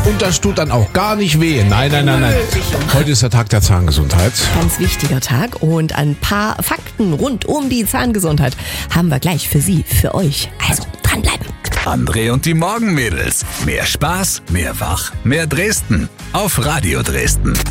Und das tut dann auch gar nicht weh. Nein. Heute ist der Tag der Zahngesundheit. Ganz wichtiger Tag und ein paar Fakten rund um die Zahngesundheit haben wir gleich für Sie, für euch. Also dranbleiben. André und die Morgenmädels. Mehr Spaß, mehr Wach, mehr Dresden. Auf Radio Dresden.